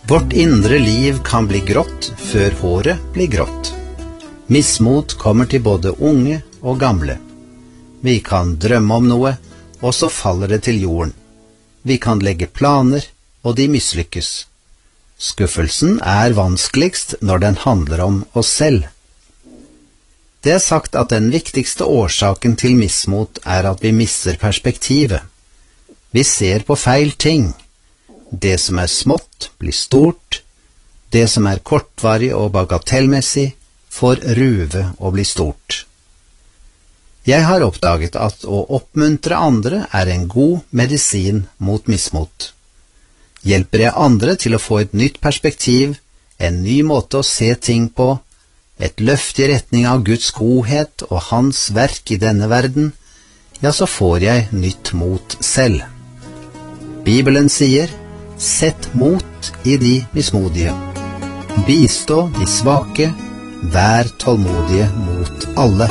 Vårt indre liv kan bli grått før håret blir grått. Mismot kommer til både unge og gamle. Vi kan drømme om noe, og så faller det til jorden. Vi kan legge planer, og de mislykkes. Skuffelsen er vanskeligst når den handler om oss selv. Det er sagt at den viktigste årsaken til mismot er at vi mister perspektivet. Vi ser på feil ting. Det som er smått, blir stort. Det som er kortvarig og bagatellmessig, får ruve og bli stort. Jeg har oppdaget at å oppmuntre andre er en god medisin mot mismot. Hjelper jeg andre til å få et nytt perspektiv, en ny måte å se ting på, et løft i retning av Guds godhet og hans verk i denne verden, ja, så får jeg nytt mot selv. Bibelen sier, sett mot i de mismodige. Bistå de svake, vær tålmodige mot alle.